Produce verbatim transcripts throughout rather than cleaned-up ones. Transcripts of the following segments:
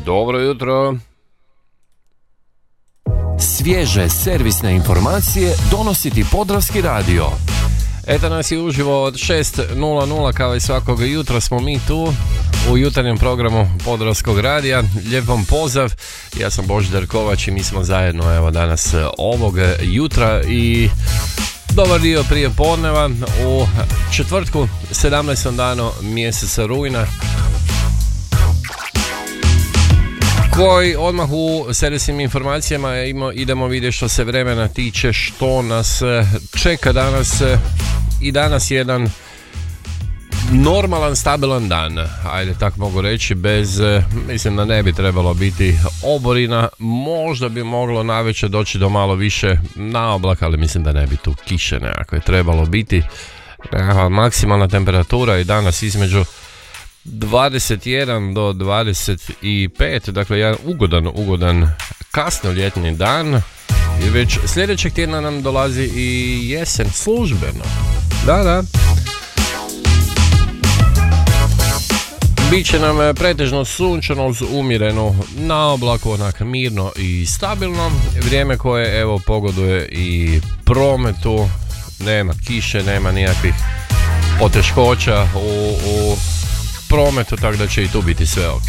Dobro jutro. Svježe servisne informacije donosi ti Podravski radio. Eto nas je uživo od šest nula nula, kao i svakog jutra smo mi tu u jutarnjem programu Podravskog radija. Lijep vam pozdrav, ja sam Božidar Kovač i mi smo zajedno evo danas ovog jutra i dobar dio prije podneva u četvrtku sedamnaestom danu mjeseca rujna, koji odmah u servisnim informacijama idemo vidjeti što se vremena tiče, što nas čeka danas. I danas je jedan normalan, stabilan dan, ajde tako mogu reći, bez, mislim da ne bi trebalo biti oborina, možda bi moglo navečer doći do malo više naoblaka, ali mislim da ne bi tu kiše nekako je trebalo biti. Nekakva maksimalna temperatura i danas između dvadeset jedan do dvadeset pet, dakle jedan ugodan, ugodan kasno ljetni dan. I već sljedećeg tjedna nam dolazi i jesen službeno. Da, da. Biće nam pretežno sunčano uz umjerenu naoblaku, onak mirno i stabilno. Vrijeme koje evo pogoduje i prometu. Nema kiše, nema nikakvih poteškoća u, u prometu, tako da će i tu biti sve ok.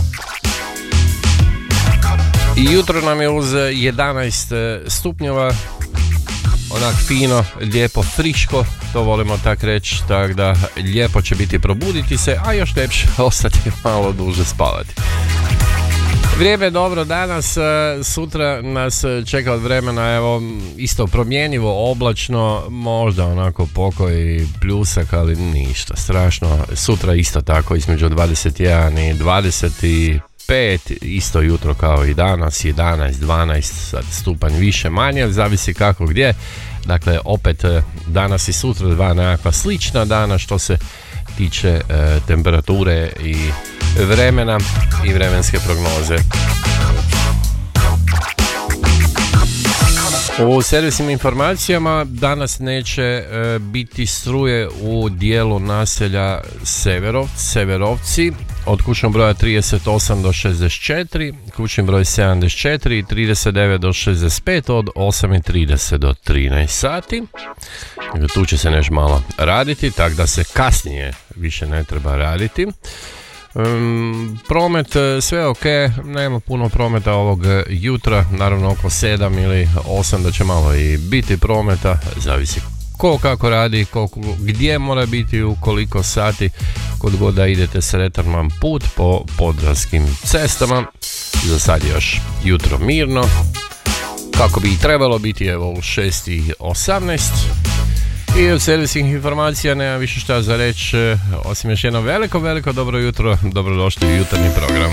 I jutro nam je uz jedanaest stupnjeva, onak fino, lijepo, friško, to volimo tak reći, tako da lijepo će biti probuditi se, a još ljepše ostati malo duže spavati. Vrijeme je dobro danas, sutra nas čeka od vremena, evo, isto promjenjivo, oblačno, možda onako pokoj pljusak, ali ništa strašno. Sutra isto tako između dvadeset jedan i dvadeset pet, isto jutro kao i danas, jedanaest, dvanaest, sad stupanj više manje, zavisi kako gdje. Dakle, opet danas i sutra dva nekakva slična dana što se tiče e, temperature i vremena i vremenske prognoze. U servisnim informacijama danas neće e, biti struje u dijelu naselja Severov, Severovci od kućnog broja trideset osam do šezdeset četiri, kućni broj sedamdeset četiri i trideset devet do šezdeset pet od osam i trideset do trinaest sati. Tu će se nešto malo raditi, tako da se kasnije više ne treba raditi. Um, promet sve ok, nema puno prometa ovog jutra, naravno oko sedam ili osam da će malo i biti prometa, zavisi ko kako radi, koliko, gdje mora biti, u koliko sati, kod god da idete sretan vam put po podravskim cestama. Za sad još jutro mirno, kako bi i trebalo biti, evo u šest i osamnaest. I od servisnih informacija nema više šta za reći, osim još jedno veliko, veliko dobro jutro, dobrodošli u jutarnji program.